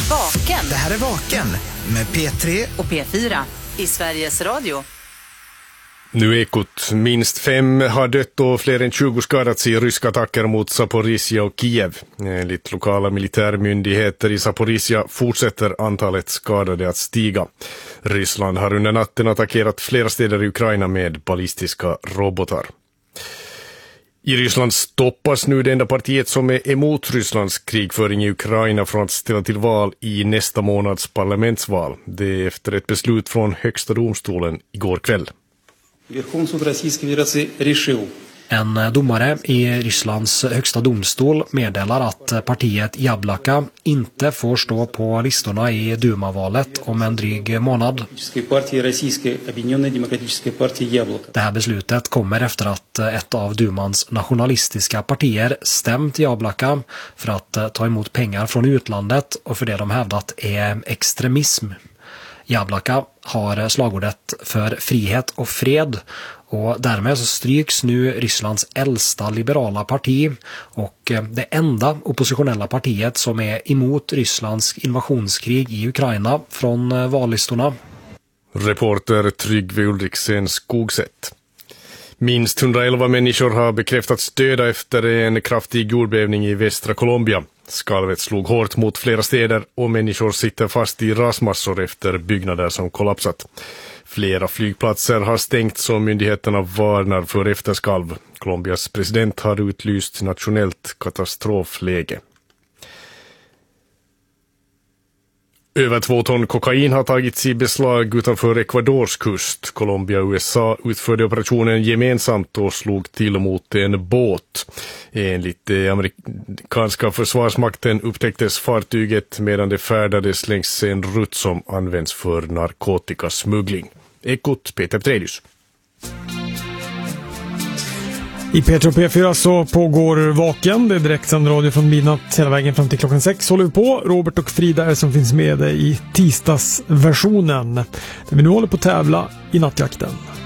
Vaken. Det här är Vaken med P3 och P4 i Sveriges Radio. Nu Ekot. Minst 5 har dött och fler än 20 skadats i ryska attacker mot Zaporizjzja och Kiev. Enligt lokala militärmyndigheter i Zaporizjzja fortsätter antalet skadade att stiga. Ryssland har under natten attackerat flera städer i Ukraina med ballistiska robotar. I Ryssland stoppas nu det enda partiet som är emot Rysslands krigföring i Ukraina från att ställa till val i nästa månads parlamentsval. Det är efter ett beslut från högsta domstolen igår kväll. En domare i Rysslands högsta domstol meddelar att partiet Jablaka inte får stå på listorna i Duma-valet om en dryg månad. Det här beslutet kommer efter att ett av Dumans nationalistiska partier stämt Jablaka för att ta emot pengar från utlandet och för det de hävdat är extremism. Jablaka har slagordet för frihet och fred och därmed så stryks nu Rysslands äldsta liberala parti och det enda oppositionella partiet som är emot Rysslands invasionskrig i Ukraina från vallistorna. Reporter Tryggve Ulriksen Skogsätt. Minst 111 människor har bekräftats döda efter en kraftig jordbävning i västra Colombia. Skalvet slog hårt mot flera städer och människor sitter fast i rasmassor efter byggnader som kollapsat. Flera flygplatser har stängts och myndigheterna varnar för efterskalv. Colombias president har utlyst nationellt katastrofläge. Över 2 ton kokain har tagits i beslag utanför Ecuadors kust. Colombia och USA utförde operationen gemensamt och slog till mot en båt. Enligt den amerikanska försvarsmakten upptäcktes fartyget medan det färdades längs en rutt som används för narkotikasmuggling. Ekot, Peter Tredius. I P3 och P4 så pågår Vaken. Det är direktsänd radio från midnatt hela vägen fram till klockan 6. Håller vi på. Robert och Frida är som finns med i tisdagsversionen. Där vi nu håller på att tävla i nattjakten.